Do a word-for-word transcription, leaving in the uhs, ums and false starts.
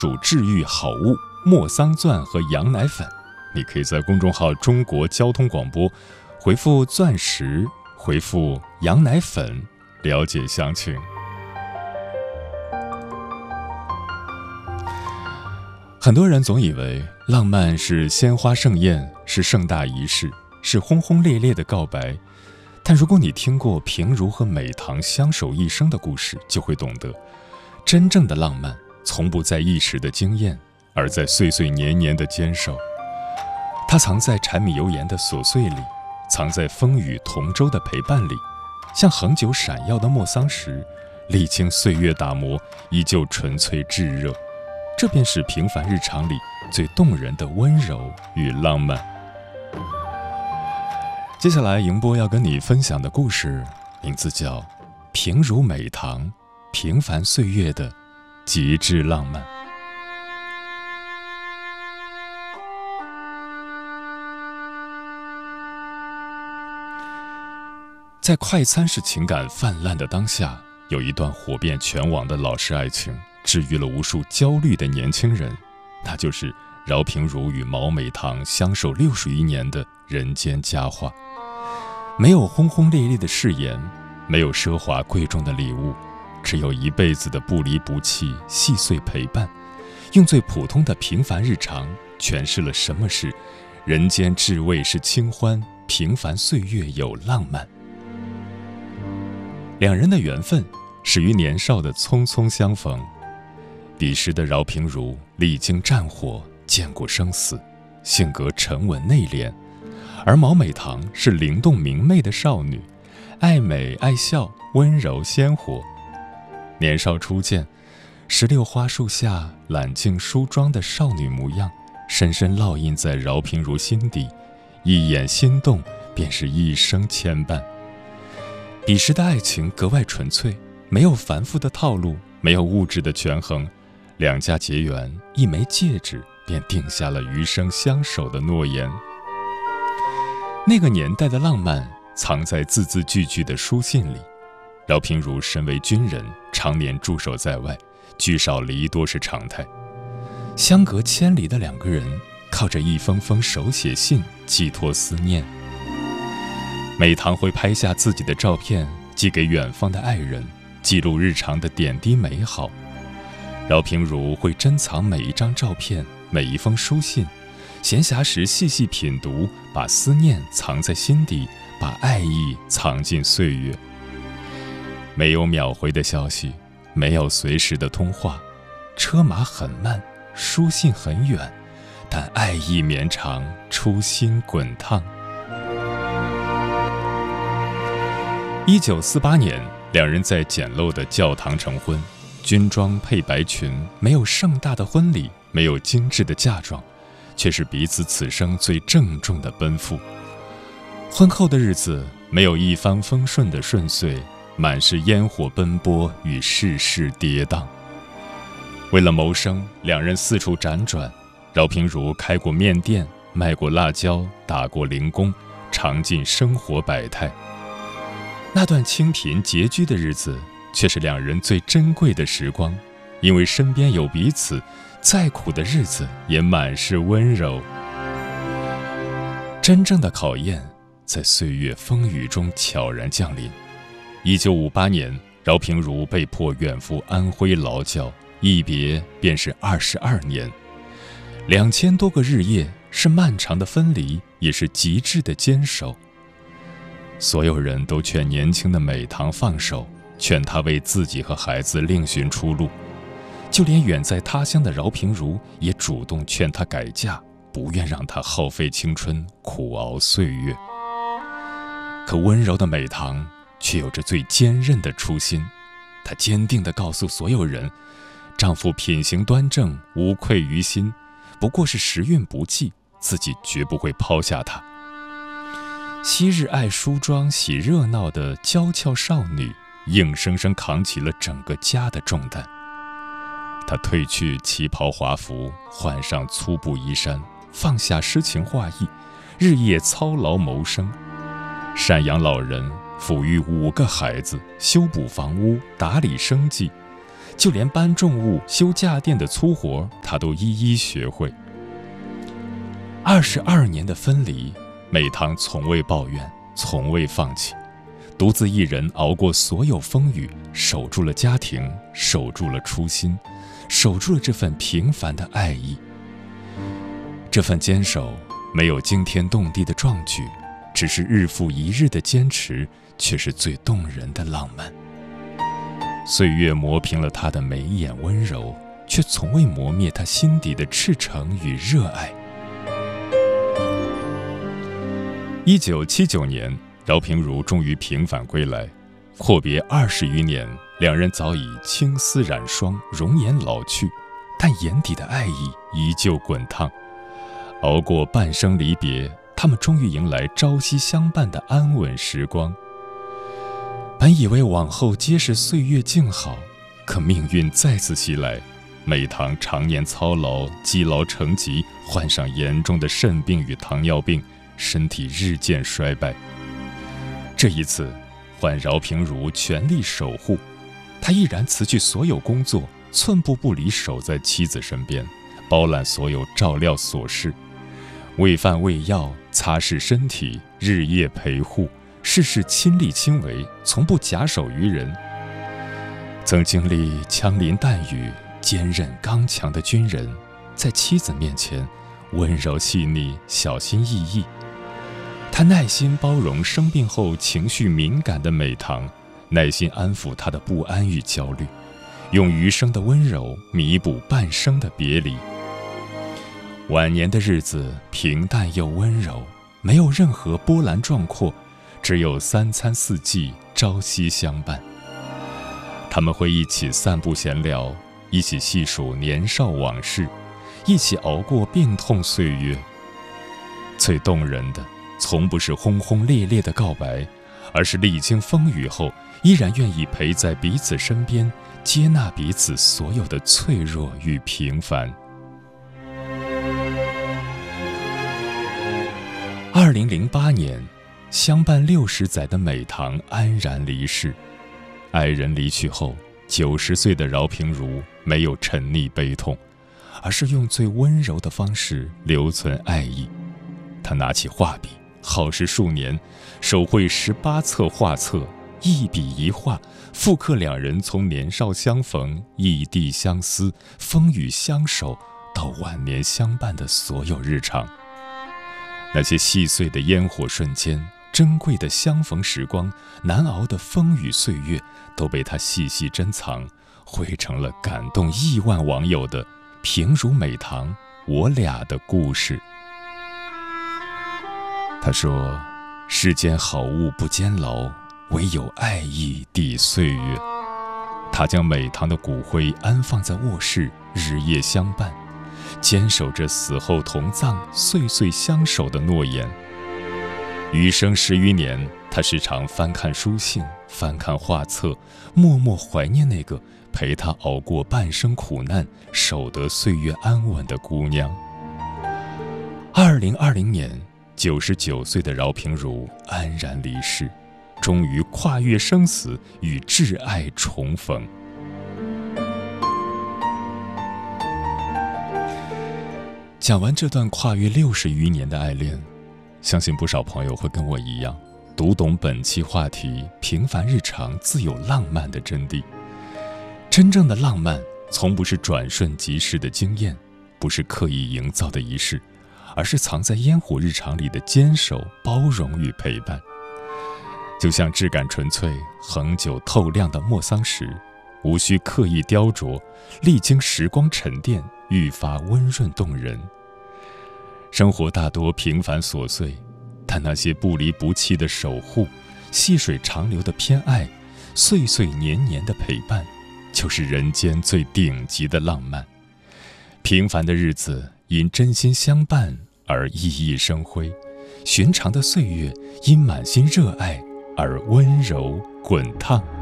属治愈好物莫桑钻和羊奶粉。你可以在公众号中国交通广播回复钻石，回复羊奶粉，了解详情。很多人总以为浪漫是鲜花盛宴，是盛大仪式，是轰轰烈烈的告白，但如果你听过平如和美棠相守一生的故事，就会懂得，真正的浪漫从不在一时的惊艳，而在岁岁年年的坚守。它藏在柴米油盐的琐碎里，藏在风雨同舟的陪伴里，像恒久闪耀的莫桑石，历经岁月打磨，依旧纯粹炙热。这便是平凡日常里最动人的温柔与浪漫。接下来迎波要跟你分享的故事名字叫《平如美棠，平凡岁月的极致浪漫》。在快餐式情感泛滥的当下，有一段火遍全网的老式爱情，治愈了无数焦虑的年轻人，那就是饶平如与毛美棠相守六十余年的人间佳话。没有轰轰烈烈的誓言，没有奢华贵重的礼物，只有一辈子的不离不弃、细碎陪伴，用最普通的平凡日常诠释了什么是人间至味是清欢，平凡岁月有浪漫。两人的缘分始于年少的匆匆相逢。彼时的饶平如历经战火，见过生死，性格沉稳内敛，而毛美棠是灵动明媚的少女，爱美爱笑，温柔鲜活。年少初见，石榴花树下揽镜梳妆的少女模样，深深烙印在饶平如心底，一眼心动便是一生牵绊。彼时的爱情格外纯粹，没有繁复的套路，没有物质的权衡，两家结缘，一枚戒指便定下了余生相守的诺言。那个年代的浪漫藏在字字句句的书信里。饶平如身为军人，常年驻守在外，聚少离多是常态。相隔千里的两个人，靠着一封封手写信寄托思念。美棠会拍下自己的照片，寄给远方的爱人，记录日常的点滴美好。饶平如会珍藏每一张照片，每一封书信，闲暇时细细品读，把思念藏在心底，把爱意藏进岁月。没有秒回的消息，没有随时的通话，车马很慢，书信很远，但爱意绵长，初心滚烫。一九四八年，两人在简陋的教堂成婚，军装配白裙，没有盛大的婚礼，没有精致的嫁妆，却是彼此此生最郑重的奔赴。婚后的日子没有一帆风顺的顺遂，满是烟火奔波与世事跌宕。为了谋生，两人四处辗转，饶平如开过面店，卖过辣椒，打过零工，尝尽生活百态。那段清贫拮据的日子，却是两人最珍贵的时光，因为身边有彼此，再苦的日子也满是温柔。真正的考验，在岁月风雨中悄然降临。一九五八年，饶平如被迫远赴安徽劳教，一别便是二十二年。两千多个日夜，是漫长的分离，也是极致的坚守。所有人都劝年轻的美棠放手，劝她为自己和孩子另寻出路。就连远在他乡的饶平如也主动劝她改嫁，不愿让她耗费青春，苦熬岁月。可温柔的美棠却有着最坚韧的初心，她坚定地告诉所有人，丈夫品行端正，无愧于心，不过是时运不济，自己绝不会抛下他。昔日爱梳妆喜热闹的娇俏少女，硬生生扛起了整个家的重担。她褪去旗袍华服，换上粗布衣衫，放下诗情画意，日夜操劳谋生，赡养老人，抚育五个孩子，修补房屋，打理生计， 就连搬重物、修家电的粗活，他都一一学会。二十二年的分离，美棠从未抱怨，从未放弃，独自一人熬过所有风雨，守住了家庭，守住了初心，守住了这份平凡的爱意。这份坚守没有惊天动地的壮举，只是日复一日的坚持，却是最动人的浪漫。岁月磨平了他的眉眼温柔，却从未磨灭他心底的赤诚与热爱。一九七九年，饶平如终于平反归来，阔别二十余年，两人早已青丝染霜，容颜老去，但眼底的爱意依旧滚烫。熬过半生离别，他们终于迎来朝夕相伴的安稳时光。本以为往后皆是岁月静好，可命运再次袭来，美棠常年操劳，积劳成疾，患上严重的肾病与糖尿病，身体日渐衰败。这一次，换饶平如全力守护，他毅然辞去所有工作，寸步不离守在妻子身边，包揽所有照料琐事，喂饭喂药，擦拭身体，日夜陪护，事事亲力亲为，从不假手于人。曾经历枪林弹雨、坚韧刚强的军人，在妻子面前温柔细腻、小心翼翼。他耐心包容生病后情绪敏感的美棠，耐心安抚她的不安与焦虑，用余生的温柔弥补半生的别离。晚年的日子平淡又温柔，没有任何波澜壮阔，只有三餐四季，朝夕相伴。他们会一起散步闲聊，一起细数年少往事，一起熬过病痛岁月。最动人的从不是轰轰烈烈的告白，而是历经风雨后依然愿意陪在彼此身边，接纳彼此所有的脆弱与平凡。二零零八年，相伴六十载的美棠安然离世。爱人离去后，九十岁的饶平如没有沉溺悲痛，而是用最温柔的方式留存爱意。他拿起画笔，耗时数年，手绘十八册画册，一笔一画，复刻两人从年少相逢、异地相思、风雨相守到晚年相伴的所有日常。那些细碎的烟火瞬间，珍贵的相逢时光，难熬的风雨岁月，都被他细细珍藏，绘成了感动亿万网友的《平如美棠，我俩的故事》。他说：世间好物不坚牢，唯有爱意抵岁月。他将美棠的骨灰安放在卧室，日夜相伴，坚守着死后同葬、岁岁相守的诺言。余生十余年，他时常翻看书信，翻看画册，默默怀念那个陪他熬过半生苦难、守得岁月安稳的姑娘。二零二零年，九十九岁的饶平如安然离世，终于跨越生死，与挚爱重逢。讲完这段跨越六十余年的爱恋，相信不少朋友会跟我一样，读懂本期话题平凡日常自有浪漫的真谛。真正的浪漫从不是转瞬即逝的惊艳，不是刻意营造的仪式，而是藏在烟火日常里的坚守、包容与陪伴。就像质感纯粹、恒久透亮的莫桑石，无需刻意雕琢，历经时光沉淀，愈发温润动人。生活大多平凡琐碎，但那些不离不弃的守护，细水长流的偏爱，岁岁年年的陪伴，就是人间最顶级的浪漫。平凡的日子因真心相伴而熠熠生辉，寻常的岁月因满心热爱而温柔滚烫。